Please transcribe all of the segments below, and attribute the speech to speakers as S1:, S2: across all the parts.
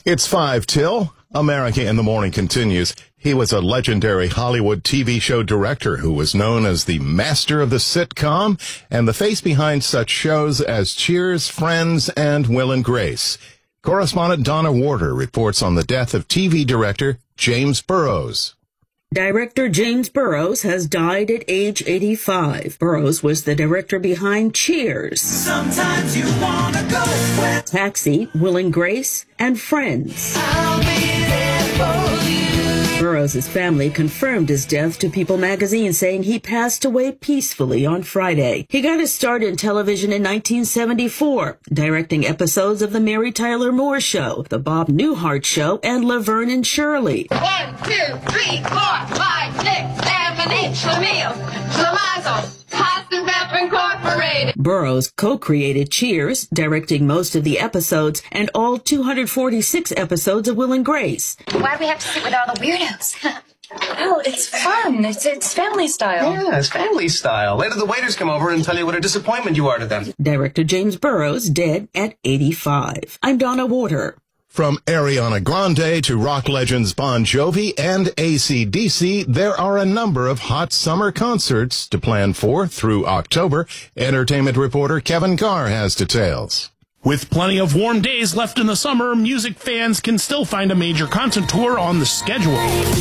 S1: It's 5 till. America in the Morning continues. He was a legendary Hollywood TV show director who was known as the master of the sitcom and the face behind such shows as Cheers, Friends, and Will and Grace. Correspondent Donna Warder reports on the death of TV director James Burrows.
S2: Director James Burrows has died at age 85. Burrows was the director behind Cheers,
S3: Sometimes you wanna go where
S2: Taxi, Will and Grace, and Friends.
S3: I'll be there for you.
S2: Burrows' family confirmed his death to People magazine, saying he passed away peacefully on Friday. He got his start in television in 1974, directing episodes of The Mary Tyler Moore Show, The Bob Newhart Show, and Laverne and Shirley.
S4: 1, 2, 3, 4, 5, 6, 7, 8, Schlemiel, Schlemazel, Constant Pepper Incorporated.
S2: Burrows co-created Cheers, directing most of the episodes and all 246 episodes of Will and Grace.
S5: Why do we have to sit with all the weirdos? Oh, it's fun. It's family style.
S6: Yeah, it's family style. Later the waiters come over and tell you what a disappointment you are to them.
S2: Director James Burrows, dead at 85. I'm Donna Warder.
S1: From Ariana Grande to rock legends Bon Jovi and AC/DC, there are a number of hot summer concerts to plan for through October. Entertainment reporter Kevin Carr has details.
S7: With plenty of warm days left in the summer, music fans can still find a major concert tour on the schedule.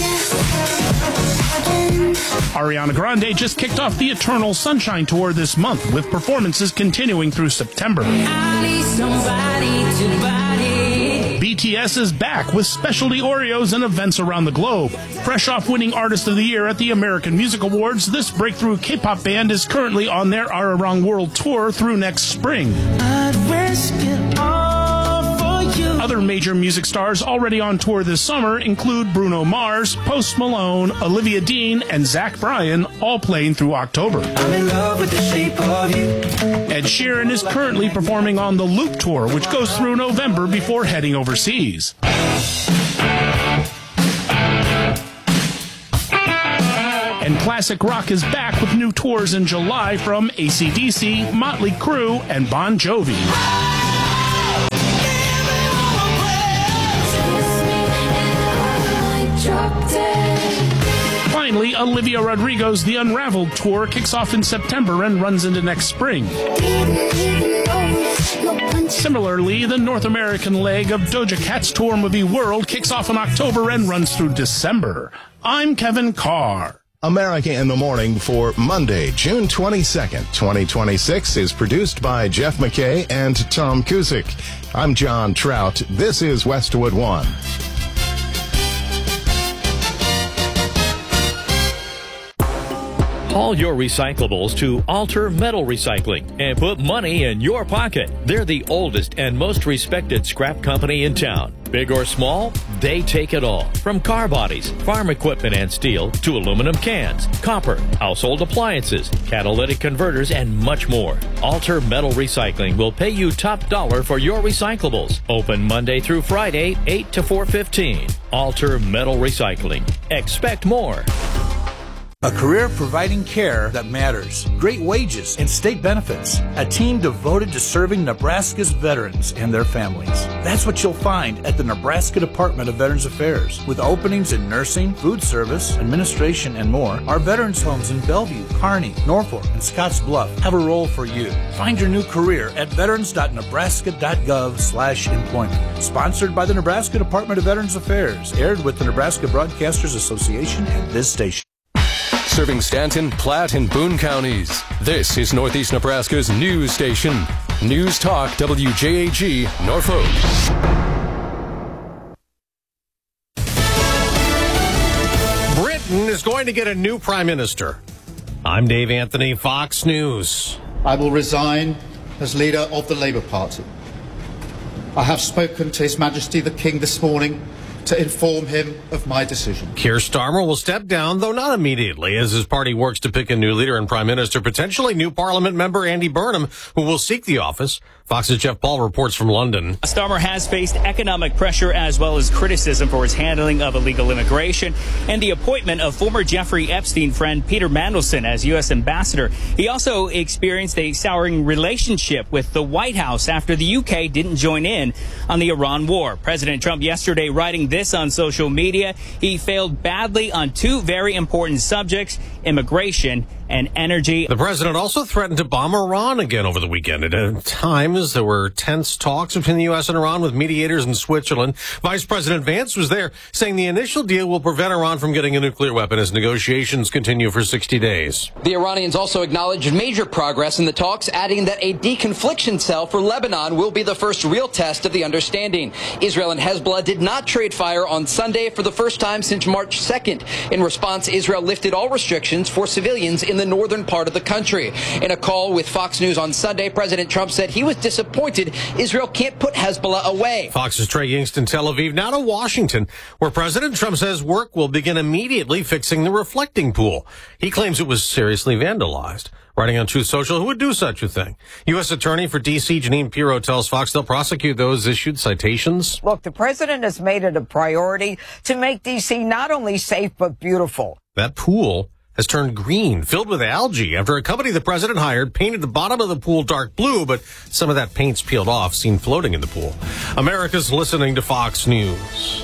S7: Ariana Grande just kicked off the Eternal Sunshine Tour this month, with performances continuing through September. BTS is back with specialty Oreos and events around the globe. Fresh off winning Artist of the Year at the American Music Awards, this breakthrough K-pop band is currently on their Arirang World Tour through next spring. Other major music stars already on tour this summer include Bruno Mars, Post Malone, Olivia Dean, and Zach Bryan, all playing through October.
S3: I'm in love with the shape of you.
S7: Ed Sheeran is currently performing on the Loop Tour, which goes through November before heading overseas. And classic rock is back with new tours in July from AC/DC, Motley Crue, and Bon Jovi. Finally, Olivia Rodrigo's The Unraveled Tour kicks off in September and runs into next spring. Similarly, the North American leg of Doja Cat's tour Movie World kicks off in October and runs through December. I'm Kevin Carr.
S1: America in the Morning for Monday, June 22nd, 2026 is produced by Jeff McKay and Tom Kusick. I'm John Trout. This is Westwood One.
S8: Haul your recyclables to Alter Metal Recycling and put money in your pocket. They're the oldest and most respected scrap company in town. Big or small, they take it all. From car bodies, farm equipment and steel, to aluminum cans, copper, household appliances, catalytic converters, and much more. Alter Metal Recycling will pay you top dollar for your recyclables. Open Monday through Friday, 8 to 4:15. Alter Metal Recycling. Expect more.
S9: A career providing care that matters, great wages, and state benefits. A team devoted to serving Nebraska's veterans and their families. That's what you'll find at the Nebraska Department of Veterans Affairs. With openings in nursing, food service, administration, and more, our veterans homes in Bellevue, Kearney, Norfolk, and Scotts Bluff have a role for you. Find your new career at veterans.nebraska.gov/employment. Sponsored by the Nebraska Department of Veterans Affairs. Aired with the Nebraska Broadcasters Association and this station.
S10: Serving Stanton, Platte, and Boone counties. This is Northeast Nebraska's news station. News Talk WJAG, Norfolk.
S11: Britain is going to get a new prime minister. I'm Dave Anthony, Fox News.
S12: I will resign as leader of the Labour Party. I have spoken to His Majesty the King this morning to inform him of my decision.
S11: Keir Starmer will step down, though not immediately, as his party works to pick a new leader and prime minister, potentially new parliament member Andy Burnham, who will seek the office Fox's Jeff Paul reports from London.
S13: Starmer has faced economic pressure as well as criticism for his handling of illegal immigration and the appointment of former Jeffrey Epstein friend Peter Mandelson as U.S. ambassador. He also experienced a souring relationship with the White House after the U.K. didn't join in on the Iran war. President Trump yesterday writing this on social media. He failed badly on two very important subjects, immigration and energy.
S11: The president also threatened to bomb Iran again over the weekend. At times, there were tense talks between the U.S. and Iran with mediators in Switzerland. Vice President Vance was there, saying the initial deal will prevent Iran from getting a nuclear weapon as negotiations continue for 60 days.
S14: The Iranians also acknowledged major progress in the talks, adding that a deconfliction cell for Lebanon will be the first real test of the understanding. Israel and Hezbollah did not trade fire on Sunday for the first time since March 2nd. In response, Israel lifted all restrictions for civilians in the northern part of the country. In a call with Fox News on Sunday, President Trump said he was disappointed Israel can't put Hezbollah away.
S11: Fox's Trey Yingst in Tel Aviv, now to Washington, where President Trump says work will begin immediately fixing the reflecting pool. He claims it was seriously vandalized. Writing on Truth Social, who would do such a thing? U.S. Attorney for D.C. Janine Pirro tells Fox they'll prosecute those issued citations.
S15: Look, the president has made it a priority to make D.C. not only safe but beautiful.
S11: That pool has turned green, filled with algae, after a company the president hired painted the bottom of the pool dark blue, but some of that paint's peeled off, seen floating in the pool. America's listening to Fox News.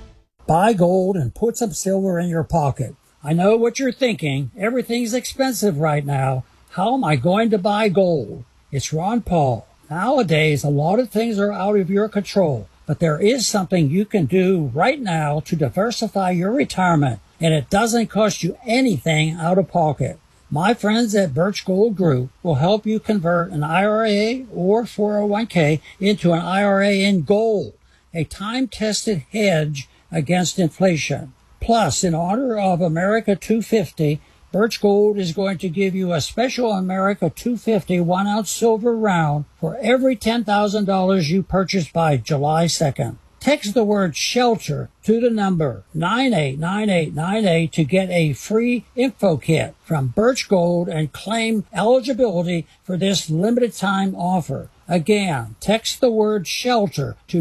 S16: Buy gold and put some silver in your pocket. I know what you're thinking. Everything's expensive right now. How am I going to buy gold? It's Ron Paul. Nowadays, a lot of things are out of your control, but there is something you can do right now to diversify your retirement, and it doesn't cost you anything out of pocket. My friends at Birch Gold Group will help you convert an IRA or 401k into an IRA in gold, a time-tested hedge against inflation. Plus, in honor of America 250, Birch Gold is going to give you a special America 250 1-ounce silver round for every $10,000 you purchase by July 2nd. Text the word SHELTER to the number 989898 to get a free info kit from Birch Gold and claim eligibility for this limited time offer. Again, text the word SHELTER to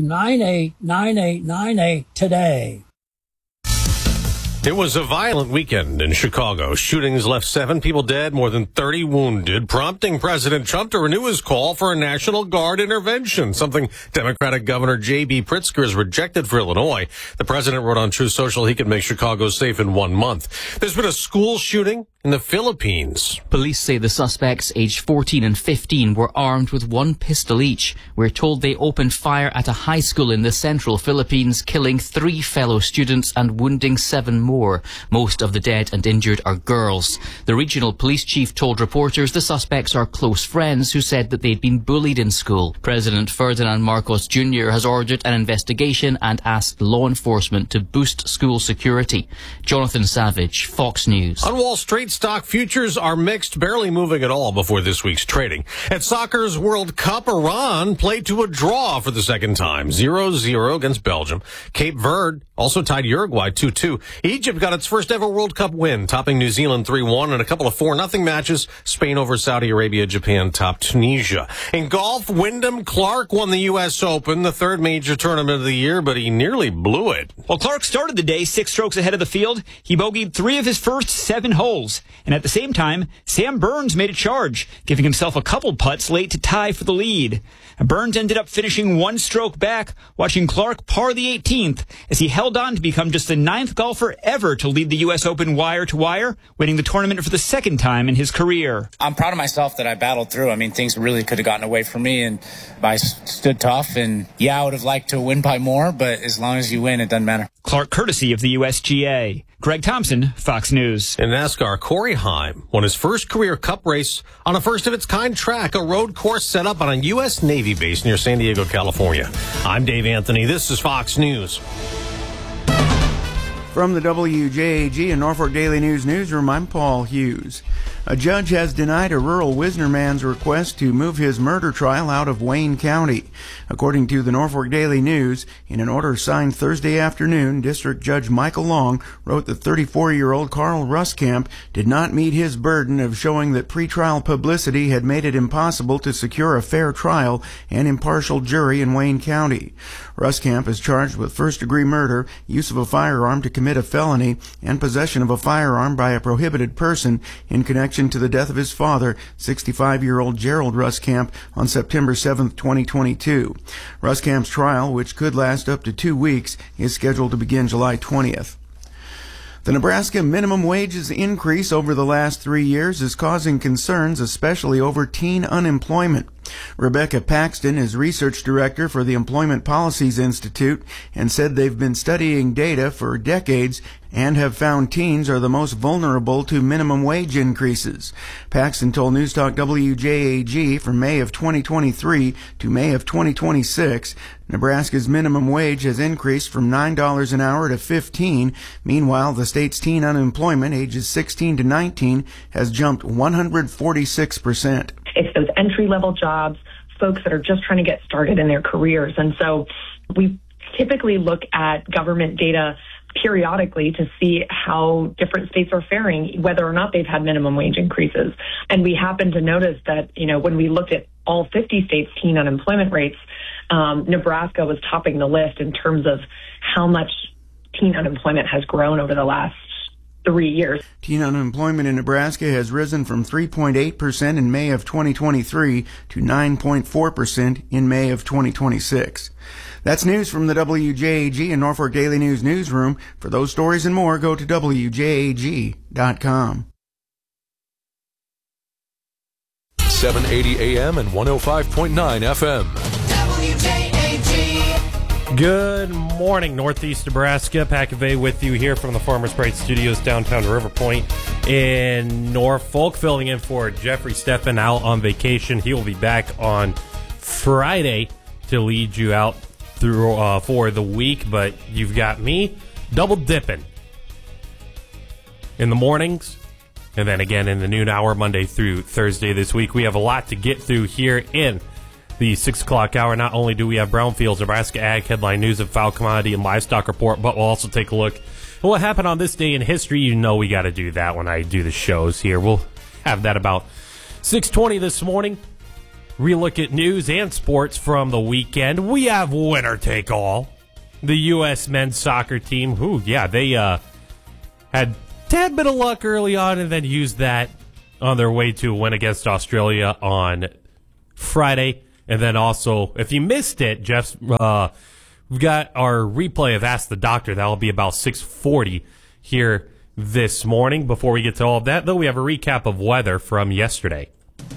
S16: 989898 today.
S11: It was a violent weekend in Chicago. Shootings left 7 people dead, more than 30 wounded, prompting President Trump to renew his call for a National Guard intervention, something Democratic Governor J.B. Pritzker has rejected for Illinois. The president wrote on Truth Social he could make Chicago safe in 1 month. There's been a school shooting in the Philippines.
S17: Police say the suspects, aged 14 and 15, were armed with 1 pistol each. We're told they opened fire at a high school in the central Philippines, killing 3 fellow students and wounding 7 more. Most of the dead and injured are girls. The regional police chief told reporters the suspects are close friends who said that they'd been bullied in school. President Ferdinand Marcos Jr. has ordered an investigation and asked law enforcement to boost school security. Jonathan Savage, Fox News.
S11: On Wall Street, stock futures are mixed, barely moving at all before this week's trading. At soccer's World Cup, Iran played to a draw for the second time, 0-0 against Belgium. Cape Verde also tied Uruguay 2-2. Egypt got its first ever World Cup win, topping New Zealand 3-1 in a couple of 4-0 matches. Spain over Saudi Arabia, Japan topped Tunisia. In golf, Wyndham Clark won the U.S. Open, the 3rd major tournament of the year, but he nearly blew it.
S18: Well, Clark started the day 6 strokes ahead of the field. He bogeyed 3 of his first 7 holes. And at the same time, Sam Burns made a charge, giving himself a couple putts late to tie for the lead. Burns ended up finishing 1 stroke back, watching Clark par the 18th as he held on to become just the 9th golfer ever to lead the U.S. Open wire to wire, winning the tournament for the 2nd time in his career.
S19: I'm proud of myself that I battled through. I mean, things really could have gotten away from me, and I stood tough. And yeah, I would have liked to win by more, but as long as you win, it doesn't matter.
S18: Clark, courtesy of the USGA. Greg Thompson, Fox News.
S11: In NASCAR, Corey Heim won his first career Cup race on a first-of-its-kind track, a road course set up on a U.S. Navy base near San Diego, California. I'm Dave Anthony. This is Fox News.
S20: From the WJAG and Norfolk Daily News newsroom, I'm Paul Hughes. A judge has denied a rural Wisner man's request to move his murder trial out of Wayne County. According to the Norfolk Daily News, in an order signed Thursday afternoon, District Judge Michael Long wrote that 34-year-old Carl Ruskamp did not meet his burden of showing that pretrial publicity had made it impossible to secure a fair trial and impartial jury in Wayne County. Ruskamp is charged with first-degree murder, use of a firearm to commit a felony, and possession of a firearm by a prohibited person in connection to the death of his father, 65-year-old Gerald Ruskamp, on September 7, 2022. Ruskamp's trial, which could last up to 2 weeks, is scheduled to begin July 20th. The Nebraska minimum wages increase over the last 3 years is causing concerns, especially over teen unemployment. Rebecca Paxton is research director for the Employment Policies Institute and said they've been studying data for decades and have found teens are the most vulnerable to minimum wage increases. Paxton told Newstalk WJAG from May of 2023 to May of 2026, Nebraska's minimum wage has increased from $9 an hour to $15. Meanwhile, the state's teen unemployment, ages 16 to 19, has jumped 146%.
S21: It's those entry-level jobs, folks that are just trying to get started in their careers. And so we typically look at government data periodically to see how different states are faring, whether or not they've had minimum wage increases. And we happen to notice that, when we looked at all 50 states' teen unemployment rates, Nebraska was topping the list in terms of how much teen unemployment has grown over the last 3 years.
S20: Teen unemployment in Nebraska has risen from 3.8% in May of 2023 to 9.4% in May of 2026. That's news from the WJAG and Norfolk Daily News newsroom. For those stories and more, go to WJAG.com.
S10: 780 AM and 105.9 FM.
S11: WJAG. Good morning, Northeast Nebraska. Pat Cavay with you here from the Farmers Parade Studios downtown River Point in Norfolk, filling in for Jeffrey Steffen out on vacation. He will be back on Friday to lead you out through for the week, but you've got me double dipping in the mornings and then again in the noon hour, Monday through Thursday this week. We have a lot to get through here in the 6 o'clock hour. Not only do we have Brownfields, Nebraska Ag headline news and fowl commodity and livestock report, but we'll also take a look at what happened on this day in history. You know we got to do that when I do the shows here. We'll have that about 6:20 this morning. Relook at news and sports from the weekend. We have winner take all. The U.S. men's soccer team, they had a tad bit of luck early on and then used that on their way to a win against Australia on Friday. And then also, if you missed it, Jeff, we've got our replay of Ask the Doctor. That will be about 6:40 here this morning. Before we get to all of that, though, we have a recap of weather from yesterday.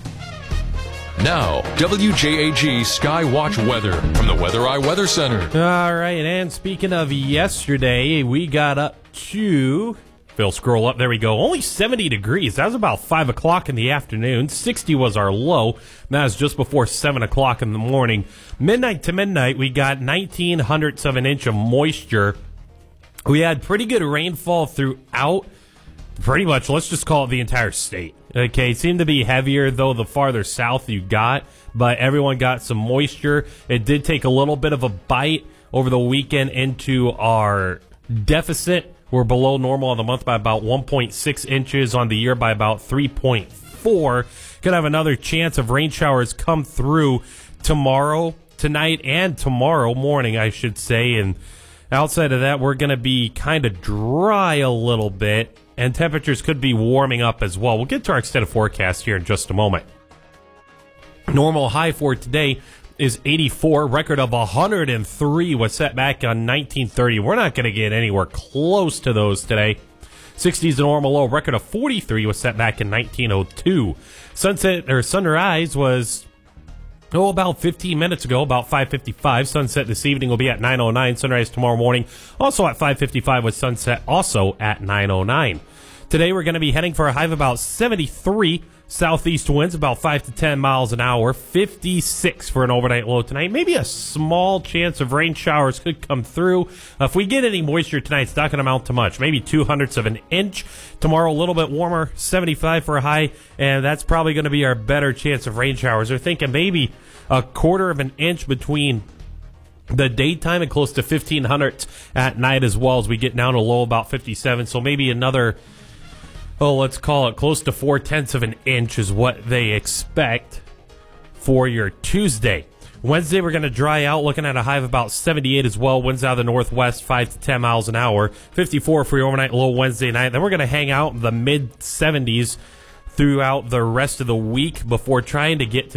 S10: Now, WJAG Skywatch weather from the Weather Eye Weather Center.
S11: All right, and speaking of yesterday, we got up to, Phil, scroll up, there we go, only 70 degrees. That was about 5 o'clock in the afternoon. 60 was our low. That was just before 7 o'clock in the morning. Midnight to midnight, we got 0.19 of an inch of moisture. We had pretty good rainfall throughout, pretty much, let's just call it the entire state. Okay, it seemed to be heavier, though, the farther south you got, but everyone got some moisture. It did take a little bit of a bite over the weekend into our deficit. We're below normal on the month by about 1.6 inches, on the year by about 3.4. Could have another chance of rain showers come through tonight and tomorrow morning, I should say, and outside of that, we're going to be kind of dry a little bit, and temperatures could be warming up as well. We'll get to our extended forecast here in just a moment. Normal high for today is 84. Record of 103 was set back on 1930. We're not going to get anywhere close to those today. 60 is the normal low. Record of 43 was set back in 1902. Sunrise was about 15 minutes ago, about 5:55. Sunset this evening will be at 9:09. Sunrise tomorrow morning, also at 5:55, with sunset also at 9:09. Today we're going to be heading for a high of about 73.
S4: Southeast winds about 5 to 10 miles an hour. 56 for an overnight low tonight. Maybe a small chance of rain showers could come through. If we get any moisture tonight, it's not going to amount to much. Maybe 0.02 of an inch. Tomorrow, a little bit warmer, 75 for a high, and that's probably going to be our better chance of rain showers. They're thinking maybe 1/4 of an inch between the daytime and close to 1,500 at night as well, as we get down to low about 57. So maybe another, let's call it close to 0.4 of an inch is what they expect for your Tuesday. Wednesday, we're going to dry out, looking at a high of about 78 as well. Winds out of the northwest, 5 to 10 miles an hour. 54 for your overnight low Wednesday night. Then we're going to hang out in the mid-70s throughout the rest of the week before trying to get to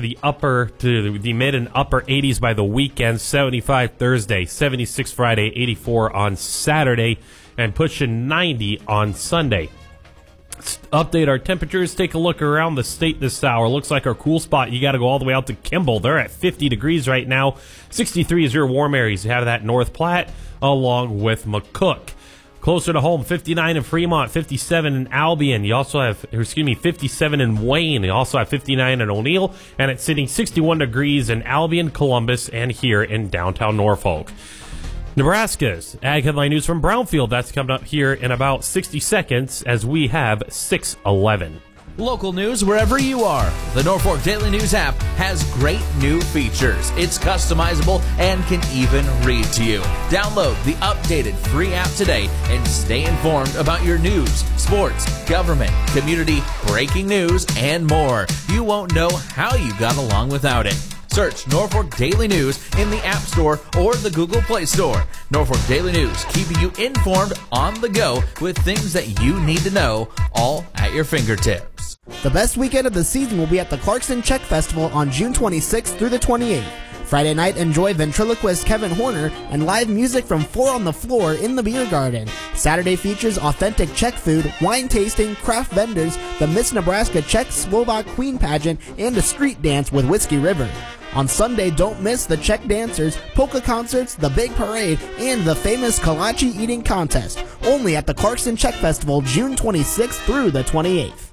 S4: the mid and upper 80s by the weekend. 75 Thursday, 76 Friday, 84 on Saturday, and pushing 90 on Sunday. Let's update our temperatures. Take a look around the state this hour. Looks like our cool spot, you got to go all the way out to Kimball. They're at 50 degrees right now. 63 is your warm areas. You have that North Platte along with McCook. Closer to home, 59 in Fremont, 57 in Albion. You also have, 57 in Wayne. You also have 59 in O'Neill, and it's sitting 61 degrees in Albion, Columbus, and here in downtown Norfolk. Nebraska's Ag Headline News from Brownfield. That's coming up here in about 60 seconds as we have 6:11.
S22: Local news wherever you are. The Norfolk Daily News app has great new features. It's customizable and can even read to you. Download the updated free app today and stay informed about your news, sports, government, community, breaking news, and more. You won't know how you got along without it. Search Norfolk Daily News in the App Store or the Google Play Store. Norfolk Daily News, keeping you informed on the go with things that you need to know, all at your fingertips.
S23: The best weekend of the season will be at the Clarkson Czech Festival on June 26th through the 28th. Friday night, enjoy ventriloquist Kevin Horner and live music from 4 on the Floor in the Beer Garden. Saturday features authentic Czech food, wine tasting, craft vendors, the Miss Nebraska Czech Slovak Queen pageant, and a street dance with Whiskey River. On Sunday, don't miss the Czech dancers, polka concerts, the big parade, and the famous kolache eating contest. Only at the Clarkson Czech Festival, June 26th through the 28th.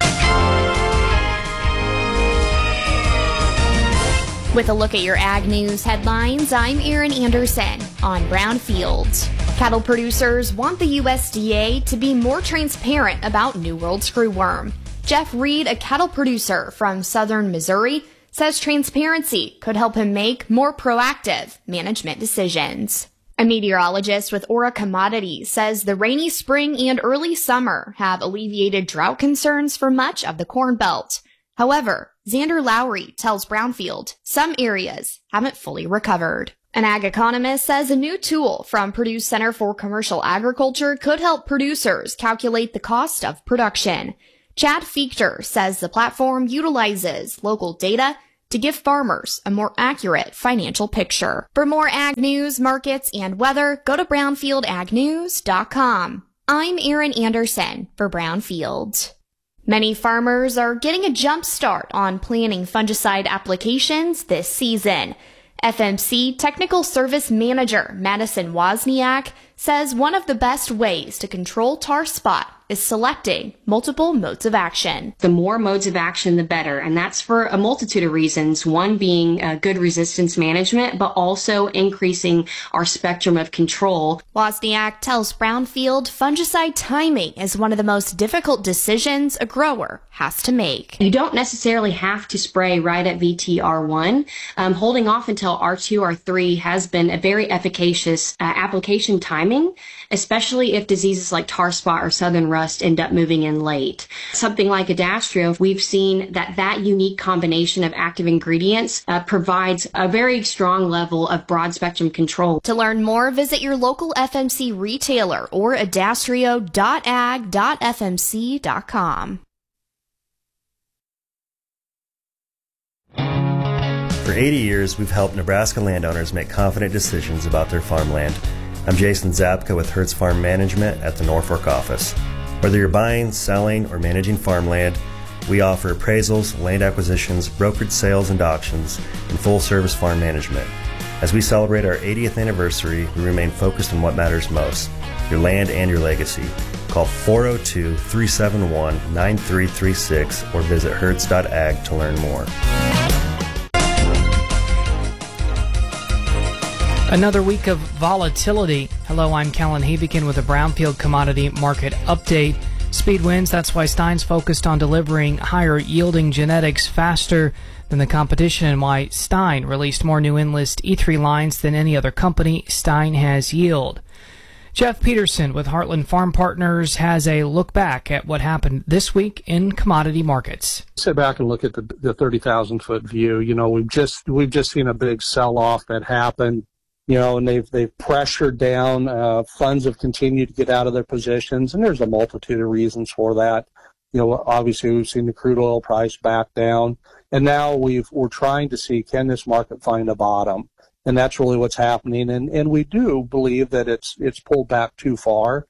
S24: With a look at your Ag News headlines, I'm Erin Anderson on Brownfield. Cattle producers want the USDA to be more transparent about New World screwworm. Jeff Reed, a cattle producer from southern Missouri, says transparency could help him make more proactive management decisions. A meteorologist with Aura Commodities says the rainy spring and early summer have alleviated drought concerns for much of the Corn Belt. However, Xander Lowry tells Brownfield some areas haven't fully recovered. An ag economist says a new tool from Purdue's Center for Commercial Agriculture could help producers calculate the cost of production. Chad Fichter says the platform utilizes local data to give farmers a more accurate financial picture. For more ag news, markets, and weather, go to brownfieldagnews.com. I'm Erin Anderson for Brownfield. Many farmers are getting a jump start on planning fungicide applications this season. FMC Technical Service Manager Madison Wozniak says one of the best ways to control tar spot is selecting multiple modes of action.
S25: The more modes of action, the better. And that's for a multitude of reasons. One being good resistance management, but also increasing our spectrum of control.
S24: Wozniak tells Brownfield fungicide timing is one of the most difficult decisions a grower has to make.
S25: You don't necessarily have to spray right at VTR1. Holding off until R2, R3 has been a very efficacious application timing, especially if diseases like tar spot or southern rust end up moving in late. Something like Adastrio, we've seen that unique combination of active ingredients provides a very strong level of broad spectrum control.
S24: To learn more, visit your local FMC retailer or adastrio.ag.fmc.com.
S26: For 80 years, we've helped Nebraska landowners make confident decisions about their farmland. I'm Jason Zapka with Hertz Farm Management at the Norfolk office. Whether you're buying, selling, or managing farmland, we offer appraisals, land acquisitions, brokered sales and auctions, and full-service farm management. As we celebrate our 80th anniversary, we remain focused on what matters most, your land and your legacy. Call 402-371-9336 or visit hertz.ag to learn more.
S1: Another week of volatility. Hello, I'm Callan Havikin with a Brownfield Commodity Market Update. Speed wins, that's why Stein's focused on delivering higher yielding genetics faster than the competition and why Stein released more new Enlist E3 lines than any other company. Stein has yield. Jeff Peterson with Heartland Farm Partners has a look back at what happened this week in commodity markets.
S2: Sit back and look at the 30,000-foot view. You know, we've just seen a big sell-off that happened. You know, and they've pressured down. Funds have continued to get out of their positions, and there's a multitude of reasons for that. You know, obviously we've seen the crude oil price back down, and now we're trying to see, can this market find a bottom? And that's really what's happening. And we do believe that it's pulled back too far.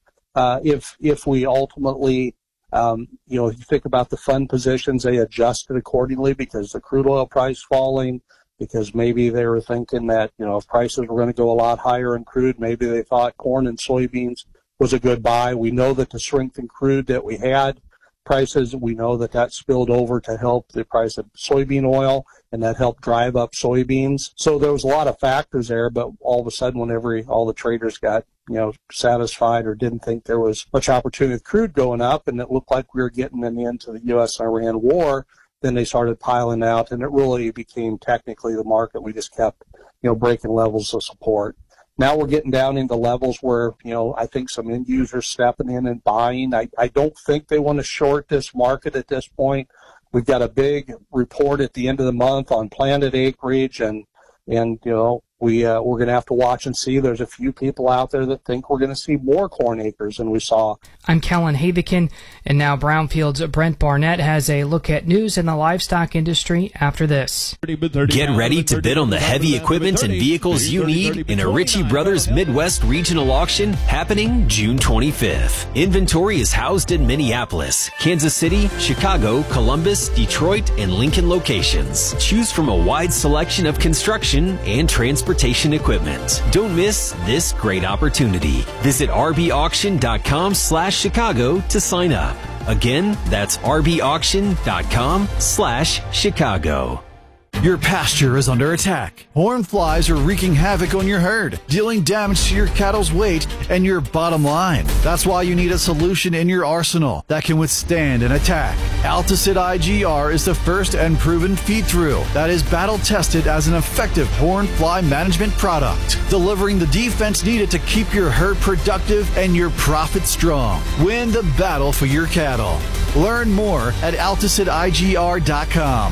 S2: If we ultimately, you know, if you think about the fund positions, they adjusted accordingly because the crude oil price falling, because maybe they were thinking that, you know, if prices were going to go a lot higher in crude, maybe they thought corn and soybeans was a good buy. We know that the strength in crude that we had prices, we know that spilled over to help the price of soybean oil, and that helped drive up soybeans. So there was a lot of factors there, but all of a sudden whenever all the traders got, you know, satisfied or didn't think there was much opportunity with crude going up, and it looked like we were getting in the end of the U.S.-Iran war, then they started piling out, and it really became technically the market. We just kept, you know, breaking levels of support. Now we're getting down into levels where, you know, I think some end users stepping in and buying. I don't think they want to short this market at this point. We've got a big report at the end of the month on planted acreage, and you know, we're going to have to watch and see. There's a few people out there that think we're going to see more corn acres than we saw.
S1: I'm Callan Havikin, and now Brownfield's Brent Barnett has a look at news in the livestock industry after this.
S3: Get ready to bid on the heavy equipment and vehicles you need in a Ritchie Brothers Midwest Regional Auction happening June 25th. Inventory is housed in Minneapolis, Kansas City, Chicago, Columbus, Detroit, and Lincoln locations. Choose from a wide selection of construction and transportation equipment. Don't miss this great opportunity. Visit rbauction.com/Chicago to sign up. Again, that's rbauction.com/Chicago.
S5: Your pasture is under attack. Horn flies are wreaking havoc on your herd, dealing damage to your cattle's weight and your bottom line. That's why you need a solution in your arsenal that can withstand an attack. Alticid IGR is the first and proven feed-through that is battle-tested as an effective horn fly management product, delivering the defense needed to keep your herd productive and your profit strong. Win the battle for your cattle. Learn more at AlticidIGR.com.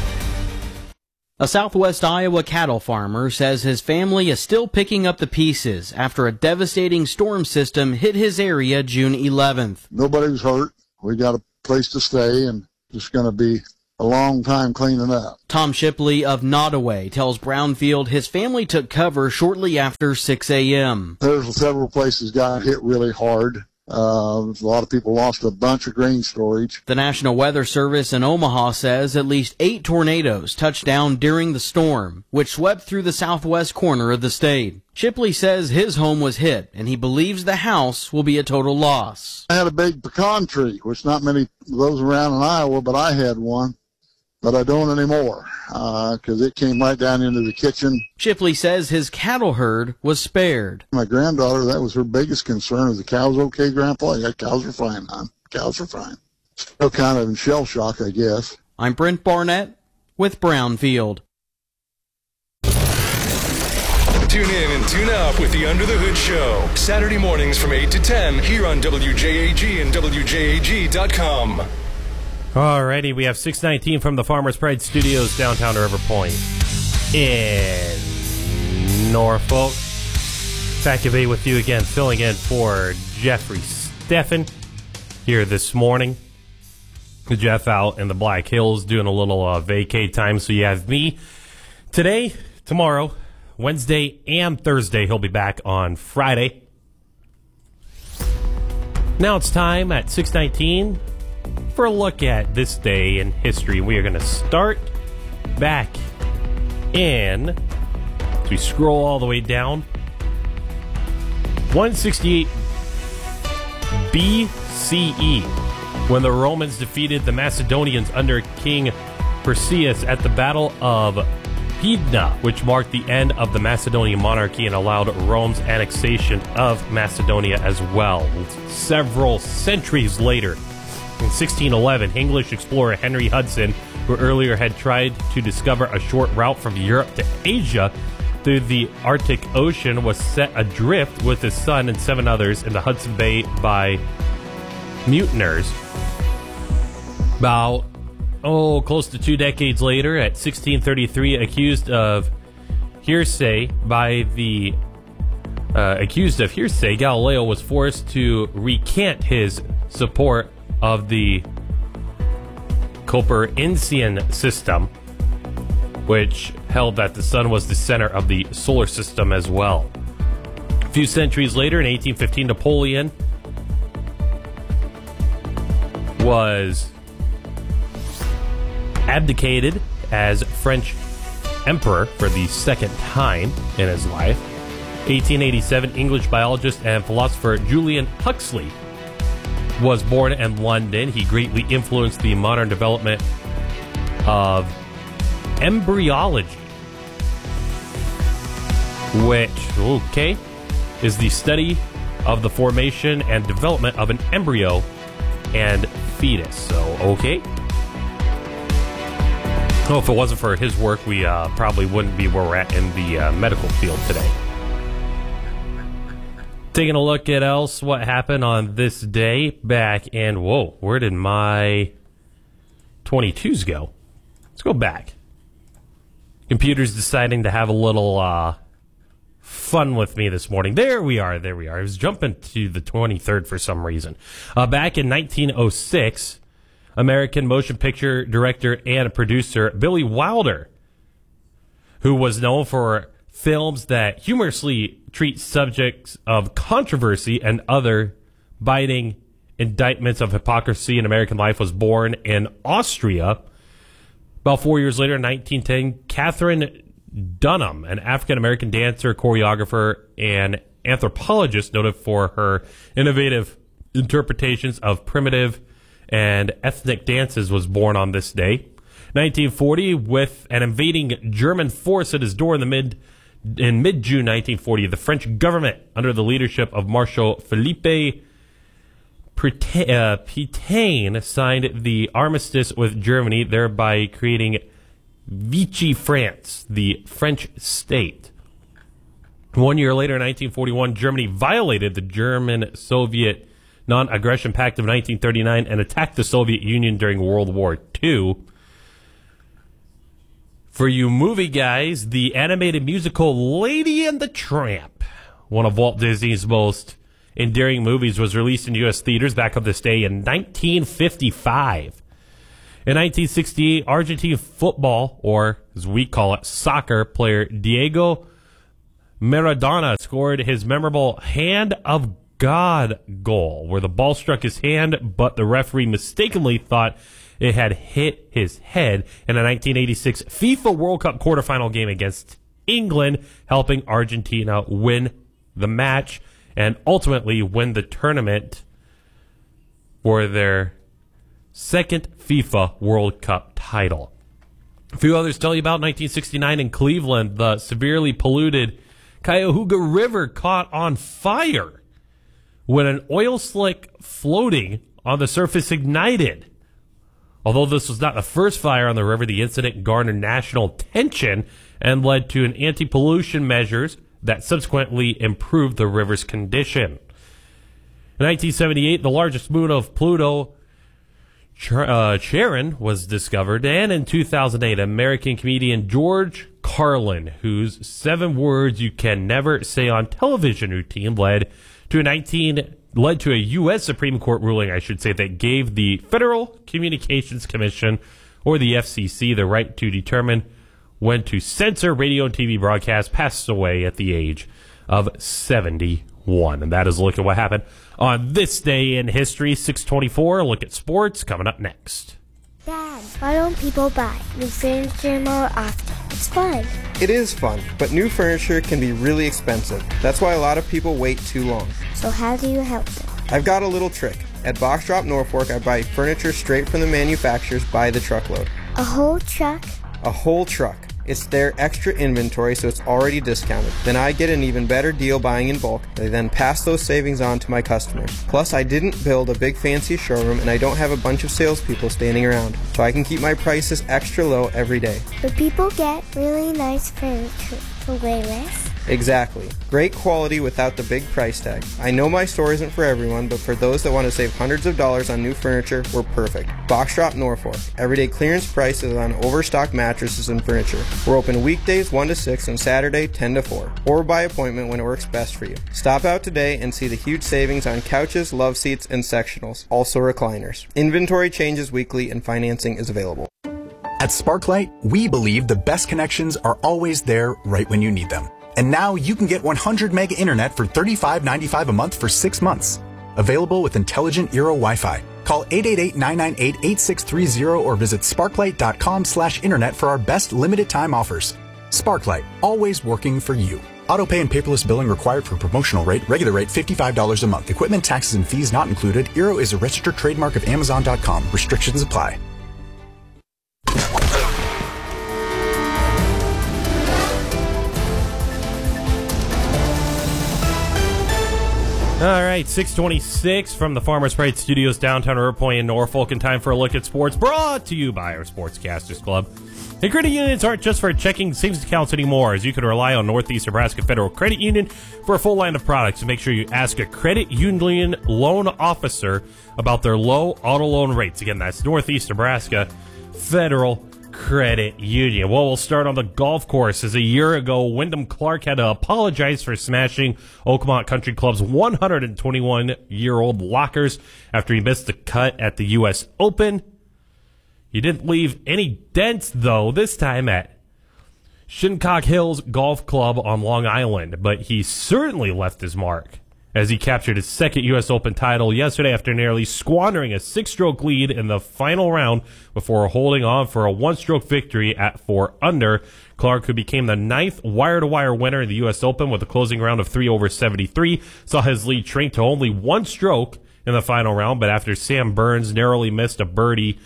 S6: A Southwest Iowa cattle farmer says his family is still picking up the pieces after a devastating storm system hit his area June 11th.
S7: Nobody was hurt. We got a place to stay, and it's going to be a long time cleaning up.
S6: Tom Shipley of Nottoway tells Brownfield his family took cover shortly after 6 a.m.
S7: There's several places got hit really hard. A lot of people lost a bunch of grain storage.
S6: The National Weather Service in Omaha says at least 8 tornadoes touched down during the storm, which swept through the southwest corner of the state. Shipley says his home was hit, and he believes the house will be a total loss.
S7: I had a big pecan tree, which not many of those around in Iowa, but I had one. But I don't anymore, because it came right down into the kitchen.
S6: Shipley says his cattle herd was spared.
S7: My granddaughter, that was her biggest concern. Is the cows okay, Grandpa? Yeah, cows are fine, Mom. Cows are fine. Still kind of in shell shock, I guess.
S6: I'm Brent Barnett with Brownfield.
S10: Tune in and tune up with the Under the Hood Show. Saturday mornings from 8 to 10 here on WJAG and WJAG.com.
S4: Alrighty, we have 619 from the Farmers Pride Studios downtown River Point in Norfolk. Back of 8 with you again, filling in for Jeffrey Steffen here this morning. Jeff out in the Black Hills doing a little vacay time, so you have me today, tomorrow, Wednesday, and Thursday. He'll be back on Friday. Now it's time at 619 for a look at this day in history. We are going to start back in, as we scroll all the way down, 168 BC. CE, when the Romans defeated the Macedonians under King Perseus at the Battle of Pydna, which marked the end of the Macedonian monarchy and allowed Rome's annexation of Macedonia as well. Several centuries later, in 1611, English explorer Henry Hudson, who earlier had tried to discover a short route from Europe to Asia through the Arctic Ocean, was set adrift with his son and 7 others in the Hudson Bay by mutineers. About close to 2 decades later, at 1633, accused of hearsay, Galileo was forced to recant his support of the Copernican system, which held that the sun was the center of the solar system as well. A few centuries later, in 1815, Napoleon was abdicated as French emperor for the second time in his life. 1887, English biologist and philosopher Julian Huxley was born in London. He greatly influenced the modern development of embryology, which, is the study of the formation and development of an embryo and fetus. So, if it wasn't for his work, we probably wouldn't be where we're at in the medical field today. Taking a look at what happened on this day back in, where did my 22s go? Let's go back. Computer's deciding to have a little fun with me this morning. There we are. I was jumping to the 23rd for some reason. Back in 1906, American motion picture director and producer Billy Wilder, who was known for films that humorously treat subjects of controversy and other biting indictments of hypocrisy in American life, was born in Austria. About 4 years later, in 1910, Katherine Dunham, an African-American dancer, choreographer, and anthropologist noted for her innovative interpretations of primitive and ethnic dances, was born on this day. 1940, with an invading German force at his door in mid-June 1940, the French government, under the leadership of Marshal Philippe Pétain, signed the armistice with Germany, thereby creating Vichy France, the French state. 1 year later, in 1941, Germany violated the German-Soviet Non-Aggression Pact of 1939 and attacked the Soviet Union during World War II. For you movie guys, the animated musical Lady and the Tramp, one of Walt Disney's most endearing movies, was released in U.S. theaters back on this day in 1955. In 1968, Argentine football, or as we call it, soccer player Diego Maradona scored his memorable Hand of God goal, where the ball struck his hand, but the referee mistakenly thought it had hit his head, in a 1986 FIFA World Cup quarterfinal game against England, helping Argentina win the match and ultimately win the tournament for their second FIFA World Cup title. A few others tell you about 1969 in Cleveland, the severely polluted Cuyahoga River caught on fire when an oil slick floating on the surface ignited. Although this was not the first fire on the river, the incident garnered national attention and led to an anti-pollution measures that subsequently improved the river's condition. In 1978, the largest moon of Pluto, Charon, was discovered, and in 2008, American comedian George Carlin, whose 7 words you can never say on television routine led to a U.S. Supreme Court ruling, that gave the Federal Communications Commission, or the FCC, the right to determine when to censor radio and TV broadcasts, passed away at the age of 71. And that is a look at what happened on this day in history. 6:24, look at sports, coming up next.
S8: Dad, why don't people buy new furniture more often? It's fun.
S9: It is fun, but new furniture can be really expensive. That's why a lot of people wait too long.
S8: So how do you help them?
S9: I've got a little trick. At Box Drop Norfolk, I buy furniture straight from the manufacturers by the truckload.
S8: A whole truck?
S9: A whole truck. It's their extra inventory, so it's already discounted. Then I get an even better deal buying in bulk. They then pass those savings on to my customers. Plus, I didn't build a big fancy showroom, and I don't have a bunch of salespeople standing around, so I can keep my prices extra low every day.
S8: But people get really nice furniture for way less.
S9: Exactly. Great quality without the big price tag. I know my store isn't for everyone, but for those that want to save hundreds of dollars on new furniture, we're perfect. Box Drop Norfolk. Everyday clearance prices on overstocked mattresses and furniture. We're open weekdays 1 to 6 and Saturday 10 to 4. Or by appointment when it works best for you. Stop out today and see the huge savings on couches, love seats, and sectionals. Also recliners. Inventory changes weekly and financing is available.
S12: At Sparklight, we believe the best connections are always there right when you need them. And now you can get 100 meg internet for $35.95 a month for 6 months. Available with intelligent Eero Wi-Fi. Call 888-998-8630 or visit sparklight.com/internet for our best limited time offers. Sparklight, always working for you. Autopay and paperless billing required for promotional rate. Regular rate $55 a month. Equipment, taxes, and fees not included. Eero is a registered trademark of Amazon.com. Restrictions apply.
S4: All right, 626 from the Farmers Parade Studios, downtown River Point in Norfolk, and time for a look at sports brought to you by our Sportscasters Club. And credit unions aren't just for checking savings accounts anymore, as you can rely on Northeast Nebraska Federal Credit Union for a full line of products. So make sure you ask a credit union loan officer about their low auto loan rates. Again, that's Northeast Nebraska Federal Credit Union. Well, we'll start on the golf course, as a year ago, Wyndham Clark had to apologize for smashing Oakmont Country Club's 121-year-old Lockers after he missed the cut at the U.S. Open. He didn't leave any dents, though, this time at Shinnecock Hills Golf Club on Long Island, but he certainly left his mark as he captured his second U.S. Open title yesterday after nearly squandering a 6-stroke lead in the final round before holding on for a 1-stroke victory at 4 under. Clark, who became the 9th wire-to-wire winner in the U.S. Open with a closing round of 3 over 73, saw his lead shrink to only 1 stroke in the final round, but after Sam Burns narrowly missed birdie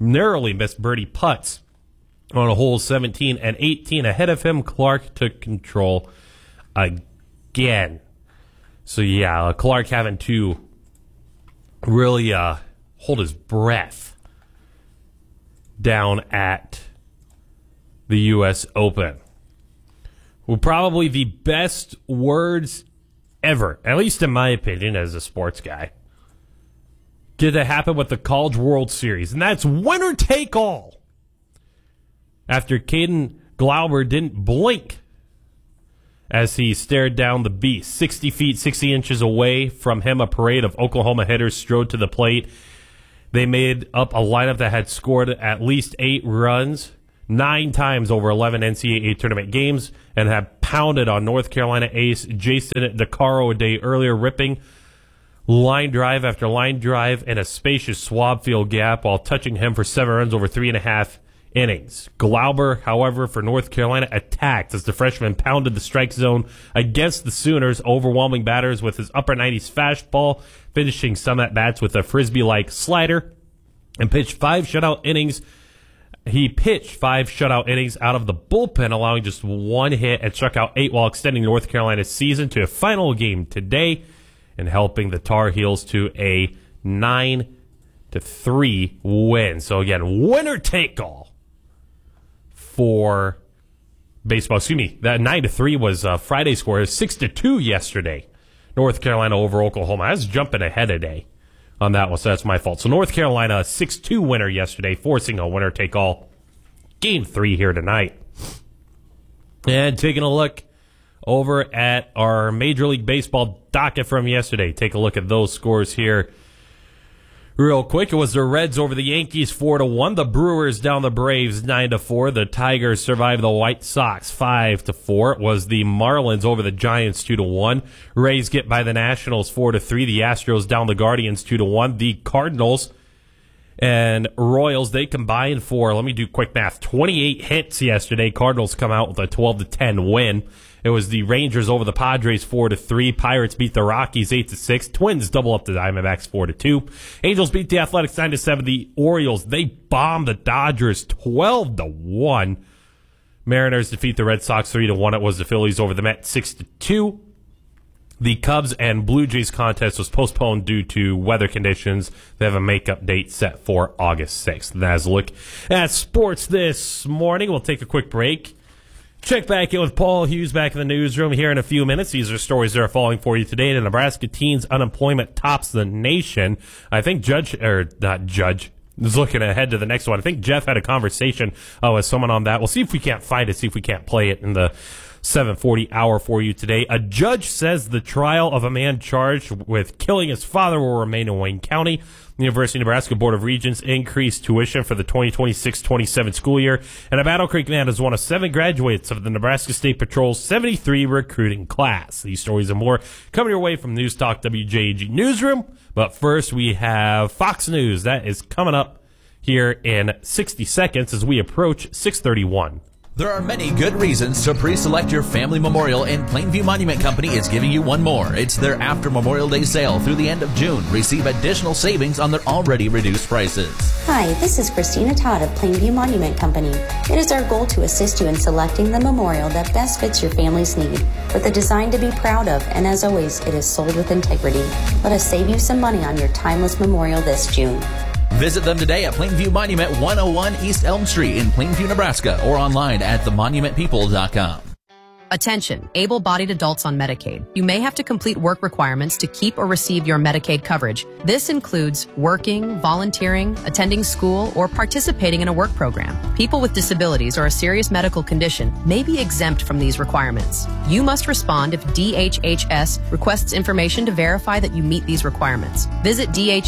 S4: putts on a hole 17 and 18 ahead of him, Clark took control again. So, yeah, Clark having to really hold his breath down at the U.S. Open. Well, probably the best words ever, at least in my opinion as a sports guy, did it happen with the College World Series, and that's winner take all. After Caden Glauber didn't blink as he stared down the beast. 60 feet, 60 inches away from him, a parade of Oklahoma hitters strode to the plate. They made up a lineup that had scored at least 8 runs 9 times over 11 NCAA tournament games and had pounded on North Carolina ace Jason DeCaro a day earlier, ripping line drive after line drive in a spacious swab field gap while touching him for 7 runs over 3.5 innings. Glauber, however, for North Carolina, attacked as the freshman pounded the strike zone against the Sooners, overwhelming batters with his upper 90s fastball, finishing some at-bats with a frisbee-like slider, and pitched 5 shutout innings. He pitched 5 shutout innings out of the bullpen, allowing just 1 hit and struck out 8 while extending North Carolina's season to a final game today and helping the Tar Heels to a 9-3 win. So again, winner take all for baseball. Excuse me, that 9-3 was Friday's score. It was 6-2 yesterday. North Carolina over Oklahoma. I was jumping ahead a day on that one, so that's my fault. So North Carolina, a 6-2 winner yesterday, forcing a winner take all. Game 3 here tonight. And taking a look over at our Major League Baseball docket from yesterday. Take a look at those scores here real quick. It was the Reds over the Yankees 4-1. The Brewers down the Braves 9-4. The Tigers survived the White Sox 5-4. It was the Marlins over the Giants 2-1. Rays get by the Nationals 4-3. The Astros down the Guardians 2-1. The Cardinals and Royals, they combined for, let me do quick math, 28 hits yesterday. Cardinals come out with a 12-10 win. It was the Rangers over the Padres 4-3. Pirates beat the Rockies 8-6. Twins double up the Diamondbacks 4-2. Angels beat the Athletics 9-7. The Orioles, they bombed the Dodgers 12-1. Mariners defeat the Red Sox 3-1. It was the Phillies over the Mets 6-2. The Cubs and Blue Jays contest was postponed due to weather conditions. They have a makeup date set for August 6th. That's a look at sports this morning. We'll take a quick break. Check back in with Paul Hughes back in the newsroom here in a few minutes. These are stories that are falling for you today. The Nebraska teens' unemployment tops the nation. I think Judge is looking ahead to the next one. I think Jeff had a conversation with someone on that. We'll see if we can't find it, see if we can't play it in the 7:40 hour for you today. A judge says the trial of a man charged with killing his father will remain in Wayne County. The University of Nebraska Board of Regents increased tuition for the 2026-27 school year, and a Battle Creek man is one of 7 graduates of the Nebraska State Patrol's 73 recruiting class. These stories and more coming your way from News Talk WJAG Newsroom. But first, we have Fox News. That is coming up here in 60 seconds as we approach 6:31.
S22: There are many good reasons to pre-select your family memorial, and Plainview Monument Company is giving you one more. It's their after Memorial Day sale through the end of June. Receive additional savings on their already reduced prices.
S13: Hi, this is Christina Todd of Plainview Monument Company. It is our goal to assist you in selecting the memorial that best fits your family's need, with a design to be proud of, and as always, it is sold with integrity. Let us save you some money on your timeless memorial this June.
S22: Visit them today at Plainview Monument 101 East Elm Street in Plainview, Nebraska, or online at themonumentpeople.com.
S14: Attention, able-bodied adults on Medicaid. You may have to complete work requirements to keep or receive your Medicaid coverage. This includes working, volunteering, attending school, or participating in a work program. People with disabilities or a serious medical condition may be exempt from these requirements. You must respond if DHHS requests information to verify that you meet these requirements. Visit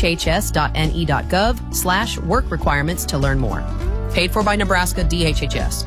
S14: dhhs.ne.gov/work requirements to learn more. Paid for by Nebraska DHHS.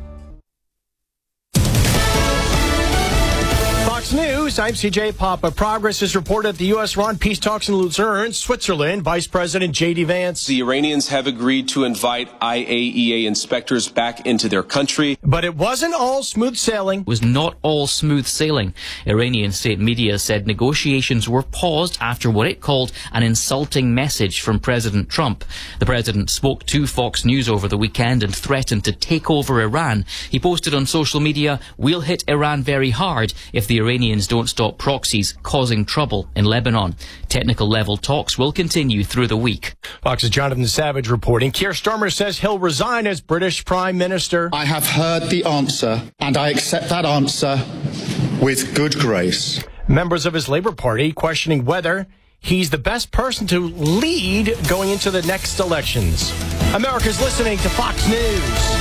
S15: News, I'm CJ Papa. Progress is reported at the U.S.-Iran peace talks in Lucerne, Switzerland. Vice President J.D. Vance.
S16: The Iranians have agreed to invite IAEA inspectors back into their country.
S15: But it wasn't all smooth sailing.
S17: It was not all smooth sailing. Iranian state media said negotiations were paused after what it called an insulting message from President Trump. The president spoke to Fox News over the weekend and threatened to take over Iran. He posted on social media, "We'll hit Iran very hard if the Iranians don't stop proxies causing trouble in Lebanon." Technical level talks will continue through the week.
S15: Fox's Jonathan Savage reporting. Keir Starmer says he'll resign as British Prime Minister.
S19: I have heard the answer, and I accept that answer with good grace.
S15: Members of his Labour Party questioning whether he's the best person to lead going into the next elections. America's listening to Fox News.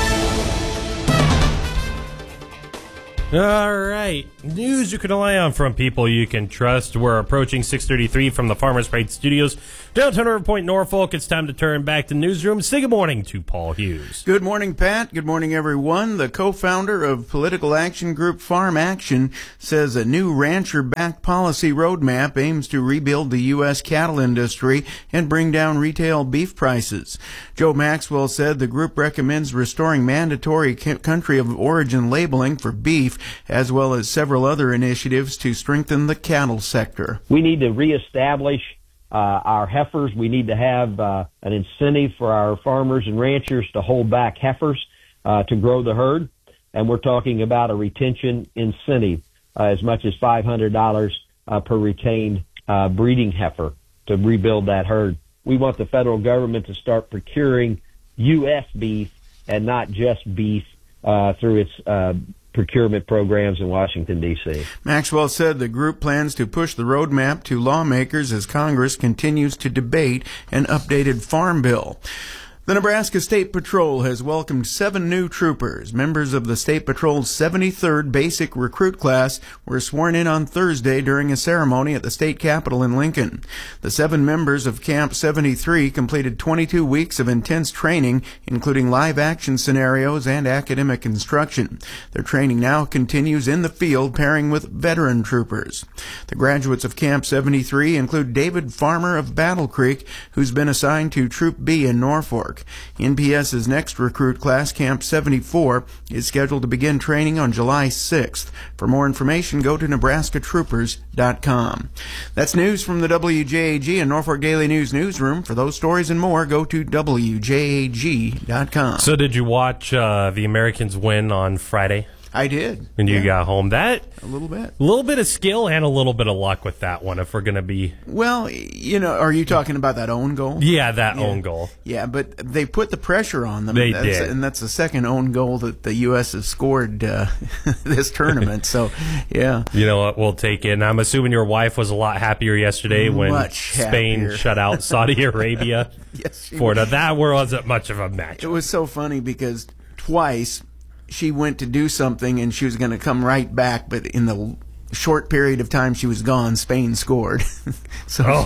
S4: All right. News you can rely on from people you can trust. We're approaching 6:33 from the Farmers Parade Studios, downtown River Point, Norfolk. It's time to turn back to newsroom. Say good morning to Paul Hughes.
S20: Good morning, Pat. Good morning, everyone. The co-founder of political action group Farm Action says a new rancher-backed policy roadmap aims to rebuild the U.S. cattle industry and bring down retail beef prices. Joe Maxwell said the group recommends restoring mandatory country of origin labeling for beef, as well as several other initiatives to strengthen the cattle sector.
S27: We need to reestablish our heifers. We need to have an incentive for our farmers and ranchers to hold back heifers to grow the herd. And we're talking about a retention incentive, as much as $500 per retained breeding heifer to rebuild that herd. We want the federal government to start procuring U.S. beef and not just beef through its procurement programs in Washington, D.C.
S20: Maxwell said the group plans to push the roadmap to lawmakers as Congress continues to debate an updated farm bill. The Nebraska State Patrol has welcomed 7 new troopers. Members of the State Patrol's 73rd Basic Recruit Class were sworn in on Thursday during a ceremony at the state capitol in Lincoln. The 7 members of Camp 73 completed 22 weeks of intense training, including live action scenarios and academic instruction. Their training now continues in the field, pairing with veteran troopers. The graduates of Camp 73 include David Farmer of Battle Creek, who's been assigned to Troop B in Norfolk. York. NPS's next recruit class, Camp 74, is scheduled to begin training on July 6th. For more information, go to nebraskatroopers.com. That's news from the WJAG and Norfolk Daily News newsroom. For those stories and more, go to WJAG.com.
S4: So did you watch the Americans win on Friday?
S20: I did.
S4: When you got home.
S20: A little bit.
S4: A little bit of skill and a little bit of luck with that one, if we're going to be...
S20: Well, are you talking about that own goal?
S4: Yeah, that own goal.
S20: Yeah, but they put the pressure on them.
S4: They did.
S20: And that's the second own goal that the U.S. has scored this tournament. So, yeah.
S4: You know what? We'll take it. And I'm assuming your wife was a lot happier yesterday when Spain shut out Saudi Arabia.
S20: Yes,
S4: that wasn't much of a match.
S20: It was so funny because twice... she went to do something and she was going to come right back, but in the short period of time she was gone, Spain scored. So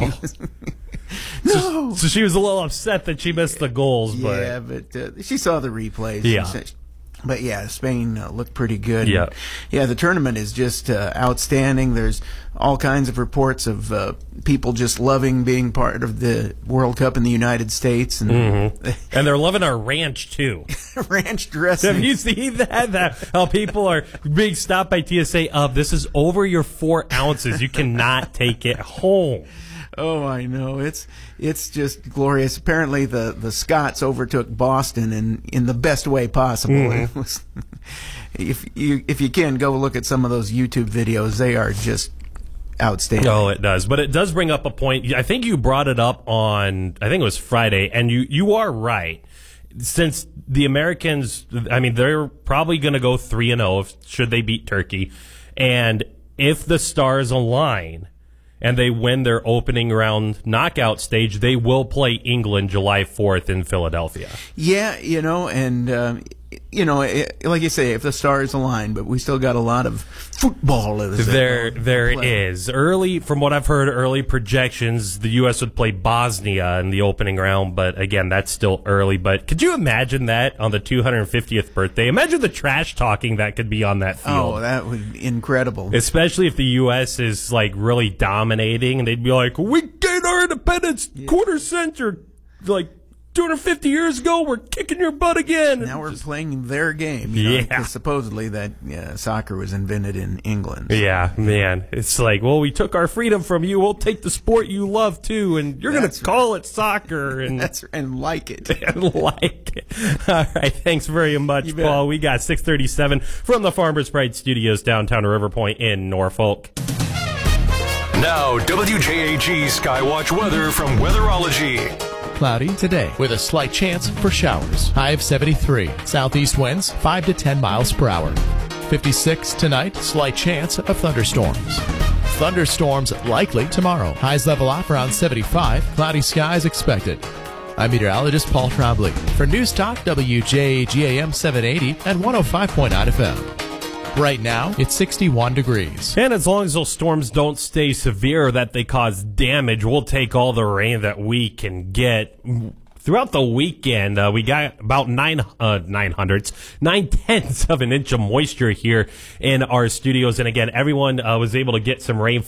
S4: she was a little upset that she missed the goals.
S20: Yeah, but she saw the replays.
S4: Yeah.
S20: But yeah, Spain looked pretty good.
S4: Yeah,
S20: the tournament is just outstanding. There's all kinds of reports of people just loving being part of the World Cup in the United States, and
S4: and they're loving our ranch too.
S20: Ranch dressing.
S4: Have you seen that? How people are being stopped by TSA of this is over your 4 ounces. You cannot take it home.
S20: Oh, I know. It's just glorious. Apparently, the Scots overtook Boston in the best way possible. It was, if you can, go look at some of those YouTube videos. They are just outstanding.
S4: Oh, it does. But it does bring up a point. I think you brought it up on, I think it was Friday, and you are right. Since the Americans, they're probably going to go 3-0 should they beat Turkey. And if the stars align and they win their opening round knockout stage, they will play England July 4th in Philadelphia.
S20: Yeah, and like you say, if the stars align, but we still got a lot of football.
S4: There is. Early, from what I've heard, early projections, the U.S. would play Bosnia in the opening round, but again, that's still early. But could you imagine that on the 250th birthday? Imagine the trash talking that could be on that field.
S20: Oh, that would be incredible.
S4: Especially if the U.S. is like really dominating, and they'd be like, we gained our independence quarter century, like 250 years ago, we're kicking your butt again.
S20: Now we're playing their game. Because supposedly that soccer was invented in England. So.
S4: Yeah, man. It's like, well, we took our freedom from you. We'll take the sport you love, too, and you're going to call it soccer. And
S20: and like it.
S4: And like it. All right, thanks very much, Paul. We got 637 from the Farmers Pride Studios downtown River Point in Norfolk.
S10: Now, WJAG Skywatch weather from Weatherology.
S11: Cloudy today with a slight chance for showers. High of 73. Southeast winds 5 to 10 miles per hour. 56 tonight. Slight chance of thunderstorms. Thunderstorms likely tomorrow. Highs level off around 75. Cloudy skies expected. I'm meteorologist Paul Trombley for News Talk WJAG AM 780 and 105.9 FM. Right now, it's 61 degrees.
S4: And as long as those storms don't stay severe, that they cause damage, we'll take all the rain that we can get. Throughout the weekend, we got about 9/10 of an inch of moisture here in our studios. And again, everyone was able to get some rain